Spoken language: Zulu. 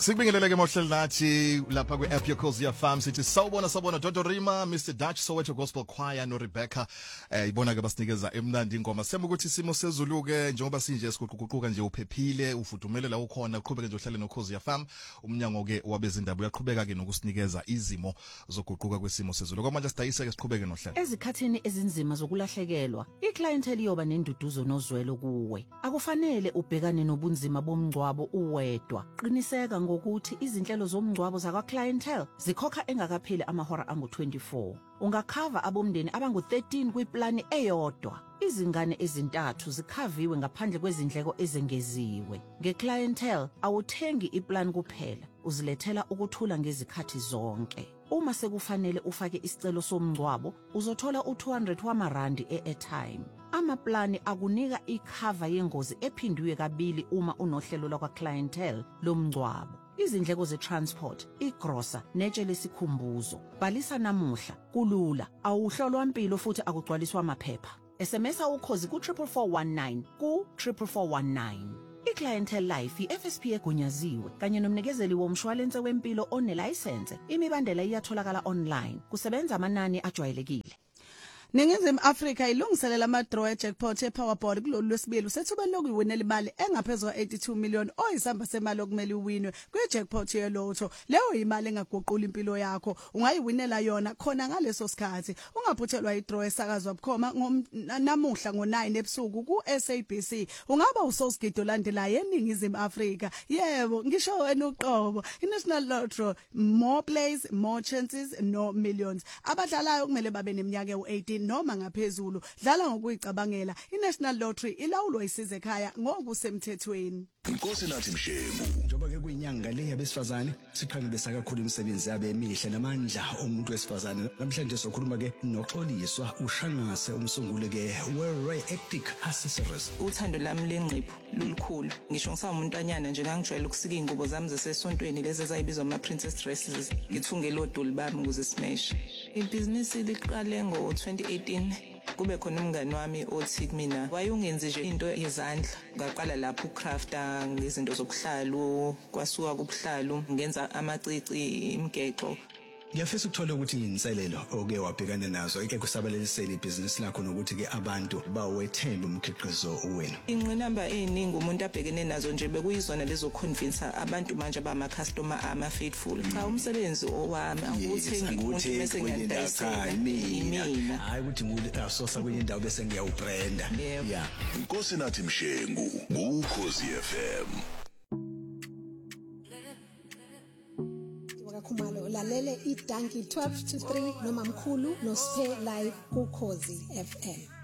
Sikubingeleleke mohlelo nathi lapha kwi-app yokhozi FM sithi sawubona Dr Rima, Mr Dutch Soweto Gospel Choir no Rebecca ibona ke basinikeza emnandi ingoma sema ukuthi isimo sezulu ke njengoba sinje siguquguquka nje uphephile ufudumele la ukhona uqhubeke nje uhlale nokhozi FM umnyango ke wabezindaba uyaqhubeka ke nokusinikeza izimo zokuguquka kwesimo sezulu kwamanje sidayise ke siqhubeke nohlelo ezikhathini ezinzima zokulahlekelwa iclientele yoba nenduduzo nozwelo kuwe akufanele ubhekane nobunzima bomngcwabo uwedwa qiniseka ngokuthi izinhlelo zomngcwabo zakwa clientele zikhokha engakapheli amahora angu-24 ungakhava abomndeni abangu-13 kwiplani eyodwa izingane ezintathu zikhaviwe ngaphandle kwezindleko ezengeziwe ngeclientele awuthengi iplan kuphela uzilethela ukuthula ngezikhathi zonke uma sekufanele ufake isicelo somngcwabo uzothola u200 wamarandi e-airtime amaplani akunika ikhava yengozi ephindiwe kabili uma unohlelo lakwa clientele lomngcwabo izindleko ze-transport, igrosa, netshe lesikhumbuzo. Bhalisa namuhla, kulula, awuhlolwa impilo futhi akugcwaliswa amaphepha. SMS ukhozi ku-44419 ku-44419. I-Clientele Life, i-FSP egunyaziwe, kanye nomnikezeli womshwalense wempilo onelayisense, imibandela iyatholakala online. Kusebenza amanani ajwayelekile. Ningizimu Afrika ilungiselela ama-draw e-jackpot e-Powerball kulolu lwesibili usethuba lokuyiwinela imali engaphezulu kwa-82 million oyisamba semali okumele uwinwe kwi-jackpot ye-lotto. Leyo imali engaguqula impilo yakho ungayiwinela yona khona ngaleso sikhathi. Ungaphuthelwa i-draw esakazwa bukhoma namuhla ngo-9 ebusuku ku-SABC. Ungaba usosigido landelayo eNingizimu Afrika. Yebo, ngisho wena uqobo. I-National Lotto, more plays, more chances, no millions. Abadlalayo kumele babe neminyaka ewu-18 noma ngaphezulu dlala ngokuyicabangela iNational Lottery ilawulwa isize ekhaya ngokusemthethweni Inkosi nathi Mshemu njengoba ke kuyinyanga le yabesifazane siqhakambisa kakhulu imisebenzi yabe emihle namandla omuntu wesifazane namhlanje sokhuluma ke noxoliswa uShangase umsunguli ke we-Ray Hectic Accessories uthando lami lengqipho lulukhulu ngisho ngisawumuntanyana nje ngangijwayele ukusika ingubo zami zesesontweni lezi ezayibizwa ama princess dresses ngithungele odoli bami ukuze simeshe ibhizinisi liqale ngo-2018 kube khona umngani wami othi kumina wayungenze nje into yezandla ngaqala lapho ucrafta ngezinto zobuhlalu kwasuka kubuhlalu ngenza amacici imigexo Ngiyafisa ukuthola ukuthi inselelo oke wabhekana nazo ike kusabalelisela ibhizinisi lakho nokuthi ke abantu bawethemba umkhiqizo wenu. Ingqinamba eziningi umuntu abhekene nazo nje bekuyizona lezo convince abantu manje abama customer ama faithful. Cha umsebenzi owami anguthengi umuntu bese ngiyadayisa mina. Hayi ukuthi ngisosa kwenye indawo bese ngiyawubranda. Yeah. Inkosi nathi Mshengu ukhozi FM Khumalo lalele idanki 12 to 3 noma mkhulu no Spare Live ku Khosi FM